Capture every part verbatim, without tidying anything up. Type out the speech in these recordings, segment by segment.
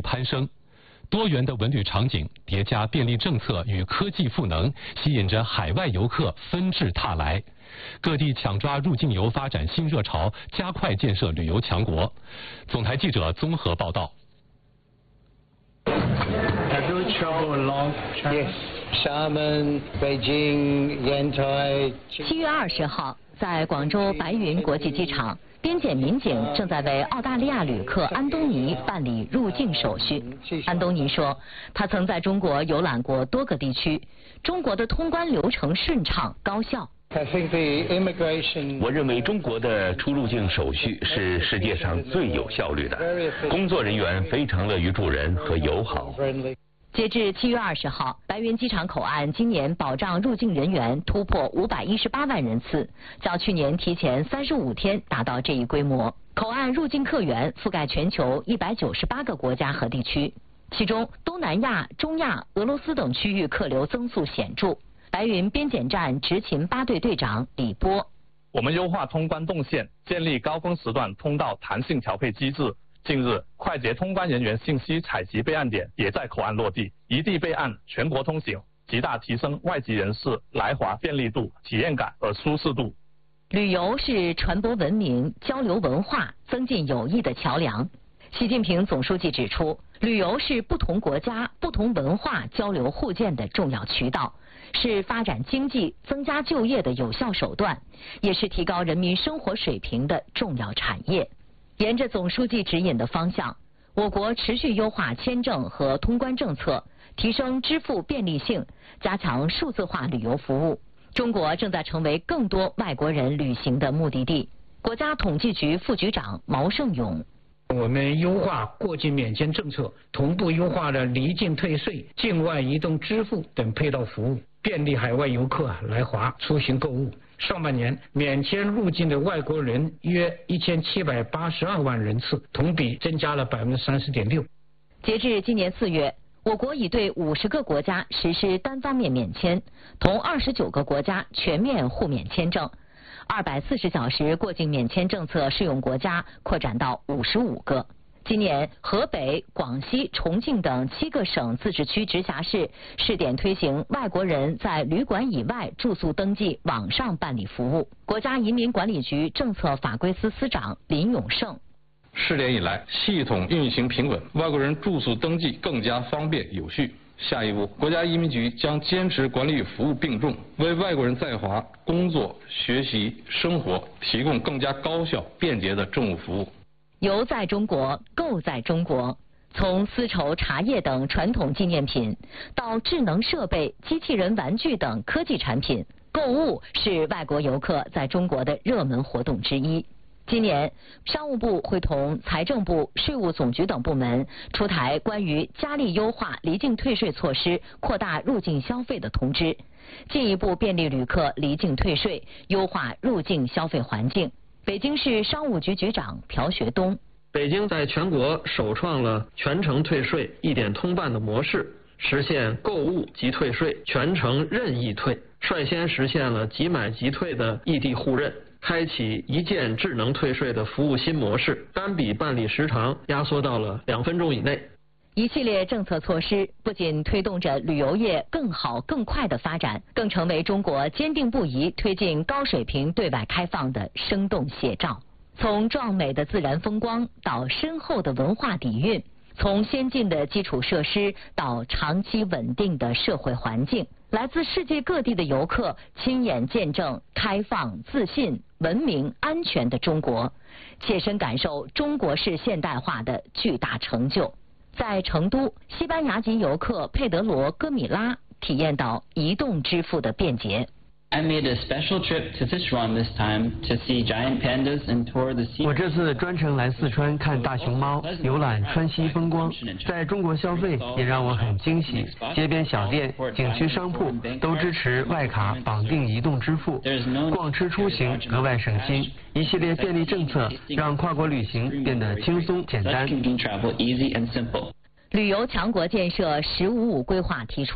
攀升。多元的文旅场景叠加便利政策与科技赋能，吸引着海外游客纷至沓来。各地抢抓入境游发展新热潮，加快建设旅游强国。总台记者综合报道。 Have you traveled along China? Yes, Xiamen, Beijing, Yantai. 七月二十号，在广州白云国际机场，边检民警正在为澳大利亚旅客安东尼办理入境手续。安东尼说，他曾在中国游览过多个地区，中国的通关流程顺畅高效。 我认为中国的出入境手续是世界上最有效率的，工作人员非常乐于助人和友好。 截至七月二十号，白云机场口岸今年保障入境人员突破五百一十八万人次，较去年提前三十五天达到这一规模。口岸入境客源覆盖全球一百九十八个国家和地区，其中东南亚、中亚、俄罗斯等区域客流增速显著。白云边检站执勤八队队长李波： 我们优化通关动线，建立高峰时段通道弹性调配机制。近日，快捷通关人员信息采集备案点也在口岸落地，一地备案，全国通行，极大提升外籍人士来华便利度、体验感和舒适度。 旅游是传播文明、交流文化、增进友谊的桥梁。习近平总书记指出，旅游是不同国家、不同文化交流互鉴的重要渠道，是发展经济、增加就业的有效手段，也是提高人民生活水平的重要产业。沿着总书记指引的方向，我国持续优化签证和通关政策，提升支付便利性，加强数字化旅游服务。中国正在成为更多外国人旅行的目的地。国家统计局副局长毛盛勇： 我们优化过境免签政策，同步优化了离境退税、境外移动支付等配套服务，便利海外游客来华出行购物。上半年免签入境的外国人约一千七百八十二万人次，同比增加了百分之三十点六。 截至今年四月，我国已对五十个国家实施单方面免签，同二十九个国家全面互免签证。二百四十小时过境免签政策适用国家扩展到五十五个。今年，河北、广西、重庆等七个省、自治区、直辖市试点推行外国人在旅馆以外住宿登记网上办理服务。国家移民管理局政策法规司司长林永胜： 试点以来，系统运行平稳，外国人住宿登记更加方便有序。下一步，国家移民局将坚持管理与服务并重，为外国人在华工作、学习、生活提供更加高效、便捷的政务服务。 游在中国，购在中国。从丝绸、茶叶等传统纪念品，到智能设备、机器人玩具等科技产品，购物是外国游客在中国的热门活动之一。今年，商务部会同财政部、税务总局等部门出台关于加力优化离境退税措施、扩大入境消费的通知，进一步便利旅客离境退税，优化入境消费环境。北京市商务局局长朴学东： 北京在全国首创了全程退税一点通办的模式，实现购物即退税，全程任意退，率先实现了即买即退的异地互认，开启一键智能退税的服务新模式，单笔办理时长压缩到了两分钟以内。 一系列政策措施不仅推动着旅游业更好更快的发展，更成为中国坚定不移推进高水平对外开放的生动写照。从壮美的自然风光到深厚的文化底蕴，从先进的基础设施到长期稳定的社会环境，来自世界各地的游客亲眼见证开放、自信、文明、安全的中国，切身感受中国式现代化的巨大成就。在成都，西班牙籍游客佩德罗·戈米拉体验到移动支付的便捷。 I made a special trip to Sichuan this time to see giant pandas and tour the sea. 我这次专程来四川看大熊猫，游览川西风光。在中国消费也让我很惊喜，街边小店、景区商铺都支持外卡绑定移动支付，逛吃出行格外省心。一系列便利政策让跨国旅行变得轻松简单。 旅游强国建设“十五五”规划提出，到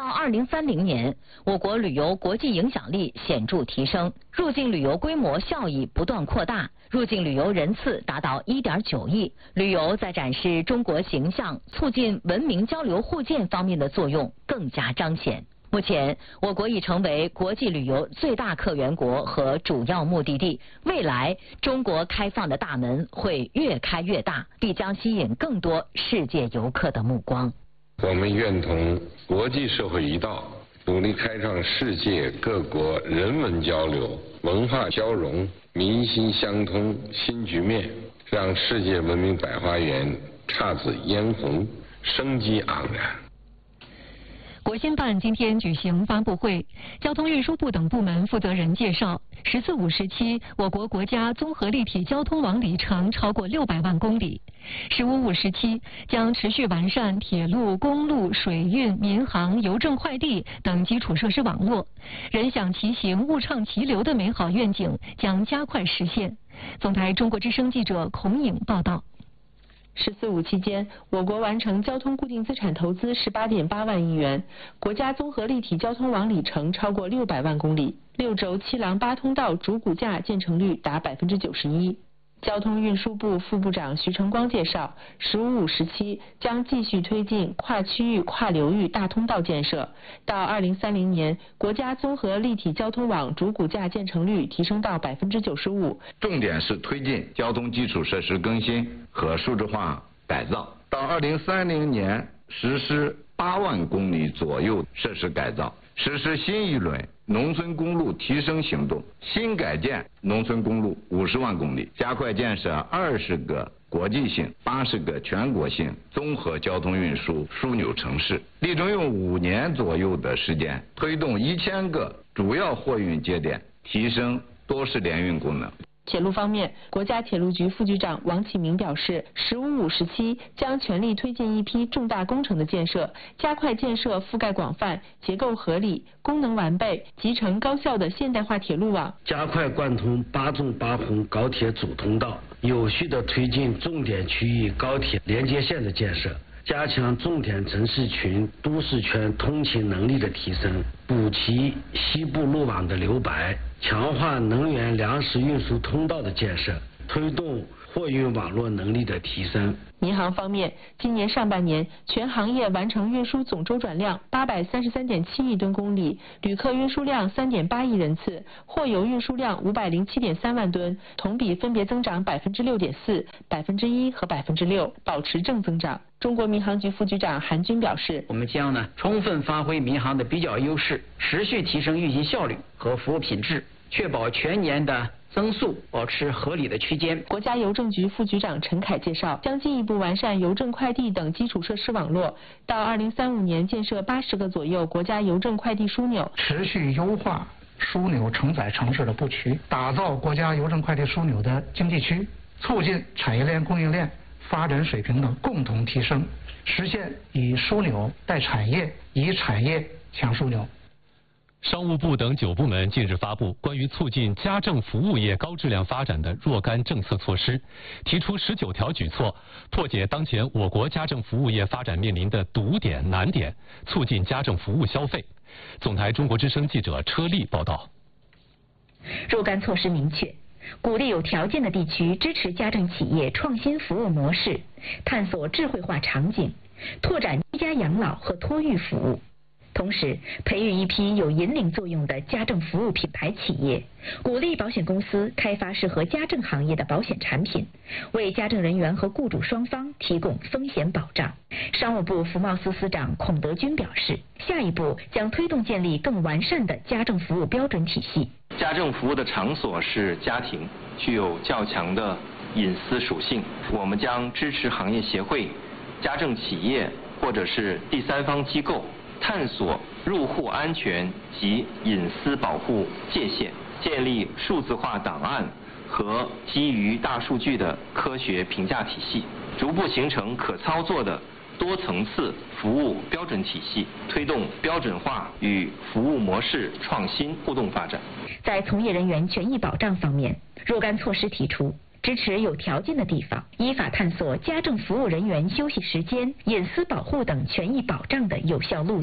到二零三零年，我国旅游国际影响力显著提升，入境旅游规模效益不断扩大，入境旅游人次达到 一点九亿。旅游在展示中国形象、促进文明交流互鉴方面的作用更加彰显。目前，我国已成为国际旅游最大客源国和主要目的地。未来，中国开放的大门会越开越大，必将吸引更多世界游客的目光。 我们愿同国际社会一道，努力开创世界各国人文交流、文化交融、民心相通新局面，让世界文明百花园姹紫嫣红，生机盎然。 国新办今天举行发布会，交通运输部等部门负责人介绍，十四五时期，我国国家综合立体交通网里程超过六百万公里；十五五时期，将持续完善铁路、公路、水运、民航、邮政快递等基础设施网络，人享其行、物畅其流的美好愿景将加快实现。总台中国之声记者孔颖报道。 十四五期间，我国完成交通固定资产投资十八点八万亿元，国家综合立体交通网里程超过六百万公里，六轴七廊八通道主骨架建成率达百分之九十一。交通运输部副部长徐成光介绍，十五五时期将继续推进跨区域、跨流域大通道建设，到二零三零年，国家综合立体交通网主骨架建成率提升到百分之九十五。 重点是推进交通基础设施更新和数字化改造，到二零三零年实施八万公里左右设施改造，实施新一轮农村公路提升行动，新改建农村公路五十万公里，加快建设二十个国际性、八十个全国性综合交通运输枢纽城市，力争用五年左右的时间，推动一千个主要货运节点提升多式联运功能。 铁路方面，国家铁路局副局长王启明表示，十五五时期将全力推进一批重大工程的建设，加快建设覆盖广泛、结构合理、功能完备、集成高效的现代化铁路网， 加快贯通八纵八横高铁主通道，有序地推进重点区域高铁连接线的建设，加强重点城市群、都市圈通勤能力的提升，补齐西部路网的留白，强化能源粮食运输通道的建设，推动货运网络能力的提升。 民航方面，今年上半年全行业完成运输总周转量八百三十三点七亿吨公里，旅客运输量三点八亿人次，货邮运输量五百零七点三万吨，同比分别增长百分之六点四、百分之一和百分之六，保持正增长。中国民航局副局长韩军表示， 我们将呢充分发挥民航的比较优势，持续提升运行效率和服务品质，确保全年的增速保持合理的区间。 国家邮政局副局长陈凯介绍，将进一步完善邮政快递等基础设施网络，到二零三五年建设八十个左右国家邮政快递枢纽， 持续优化枢纽承载城市的布局，打造国家邮政快递枢纽的经济区，促进产业链供应链发展水平的共同提升，实现以枢纽带产业，以产业抢枢纽。 商务部等九部门近日发布关于促进家政服务业高质量发展的若干政策措施，提出十九条举措，破解当前我国家政服务业发展面临的堵点难点，促进家政服务消费。总台中国之声记者车丽报道。 若干措施明确，鼓励有条件的地区支持家政企业创新服务模式，探索智慧化场景，拓展居家养老和托育服务。同时，培育一批有引领作用的家政服务品牌企业，鼓励保险公司开发适合家政行业的保险产品，为家政人员和雇主双方提供风险保障。商务部服贸司司长孔德军表示，下一步将推动建立更完善的家政服务标准体系。 家政服务的场所是家庭，具有较强的隐私属性，我们将支持行业协会、家政企业或者是第三方机构探索入户安全及隐私保护界限，建立数字化档案和基于大数据的科学评价体系，逐步形成可操作的多层次服务标准体系，推动标准化与服务模式创新互动发展。 在从业人员权益保障方面，若干措施提出，支持有条件的地方依法探索家政服务人员休息时间、隐私保护等权益保障的有效路径，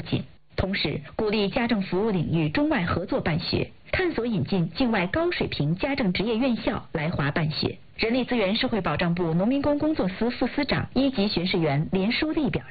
同时，鼓励家政服务领域中外合作办学，探索引进境外高水平家政职业院校来华办学。人力资源社会保障部农民工工作司副司长一级巡视员连淑丽表